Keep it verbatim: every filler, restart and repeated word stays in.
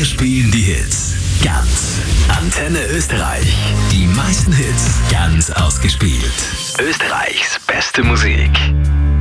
spielen die Hits. Ganz. Antenne Österreich. Die meisten Hits ganz ausgespielt. Österreichs beste Musik.